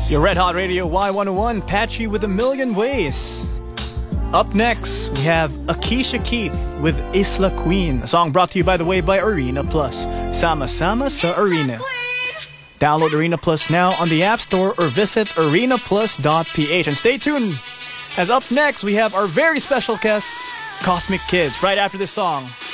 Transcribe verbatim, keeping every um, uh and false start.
Your Red Hot Radio Y one oh one, Patchy with a Million Ways. Up next, we have Akisha Keith with Isla Queen, a song brought to you, by the way, by Arena Plus. Sama Sama sa Arena. Download Arena Plus now on the App Store or visit arena plus dot p h. And stay tuned, as up next, we have our very special guests, Cosmic Kids, right after this song.